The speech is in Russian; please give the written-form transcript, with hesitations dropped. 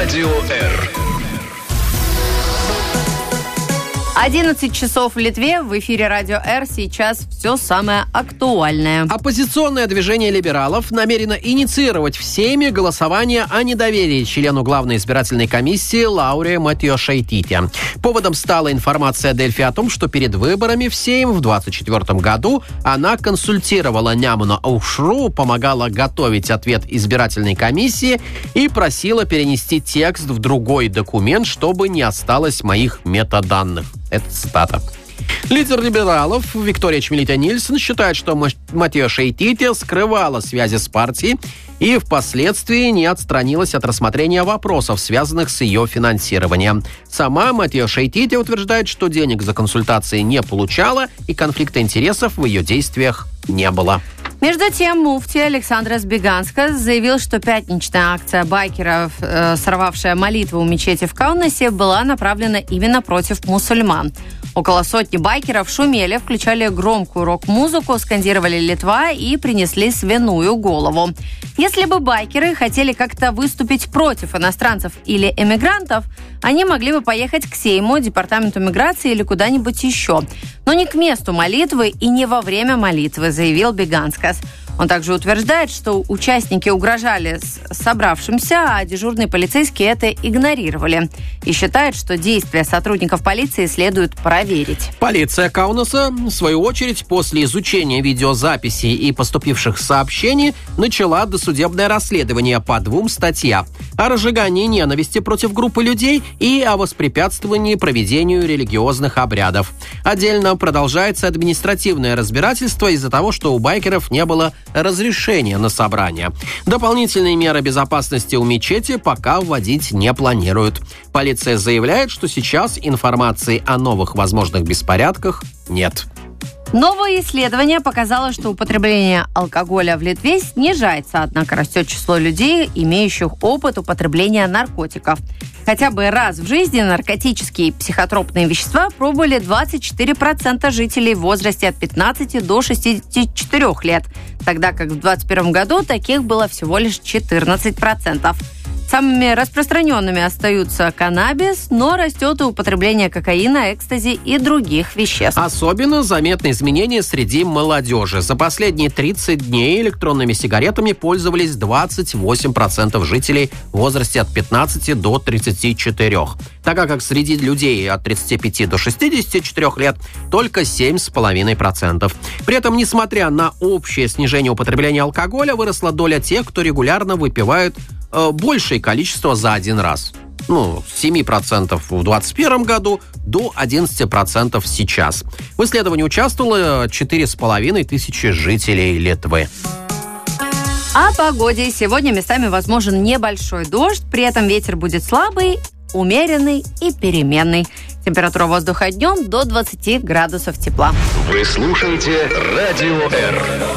Радио Р. 11 часов в Литве. В эфире Радио Р. Сейчас все самое актуальное. Оппозиционное движение либералов намерено инициировать в Сейме голосование о недоверии члену Главной избирательной комиссии Лауре Матиошайтите. Поводом стала информация Дельфи о том, что перед выборами в Сейм в 2024 году она консультировала Нямуна Аушру, помогала готовить ответ избирательной комиссии и просила перенести текст в другой документ, чтобы не осталось моих метаданных. Это цитата. Лидер либералов Виктория Чмилитя-Нильсон считает, что Матиошайтите скрывала связи с партией и впоследствии не отстранилась от рассмотрения вопросов, связанных с ее финансированием. Сама Матиошайтите утверждает, что денег за консультации не получала и конфликта интересов в ее действиях не было. Между тем, муфти Александрас Биганскас заявил, что пятничная акция байкеров, сорвавшая молитву у мечети в Каунасе, была направлена именно против мусульман. Около сотни байкеров шумели, включали громкую рок-музыку, скандировали «Литва» и принесли свиную голову. Если бы байкеры хотели как-то выступить против иностранцев или эмигрантов, они могли бы поехать к Сейму, Департаменту миграции или куда-нибудь еще. Но не к месту молитвы и не во время молитвы, заявил Биганскас. Он также утверждает, что участники угрожали собравшимся, а дежурные полицейские это игнорировали. И считает, что действия сотрудников полиции следует проверить. Полиция Каунаса, в свою очередь, после изучения видеозаписей и поступивших сообщений, начала досудебное расследование по 2 статьям: о разжигании ненависти против группы людей и о воспрепятствовании проведению религиозных обрядов. Отдельно продолжается административное разбирательство из-за того, что у байкеров не было разрешения на собрание. Дополнительные меры безопасности у мечети пока вводить не планируют. Полиция заявляет, что сейчас информации о новых возможных беспорядках нет. Новое исследование показало, что употребление алкоголя в Литве снижается, однако растет число людей, имеющих опыт употребления наркотиков. Хотя бы раз в жизни наркотические и психотропные вещества пробовали 24% жителей в возрасте от 15 до 64 лет, тогда как в 2021 году таких было всего лишь 14%. Самыми распространенными остаются каннабис, но растет и употребление кокаина, экстази и других веществ. Особенно заметны изменения среди молодежи. За последние 30 дней электронными сигаретами пользовались 28% жителей в возрасте от 15 до 34. Тогда как среди людей от 35 до 64 лет только 7,5%. При этом, несмотря на общее снижение употребления алкоголя, выросла доля тех, кто регулярно выпивает большее количество за один раз. С 7% в 2021 году до 11% сейчас. В исследовании участвовало 4,5 тысячи жителей Литвы. О погоде. Сегодня местами возможен небольшой дождь, при этом ветер будет слабый, умеренный и переменный. Температура воздуха днем до 20 градусов тепла. Вы слушаете Радио Р.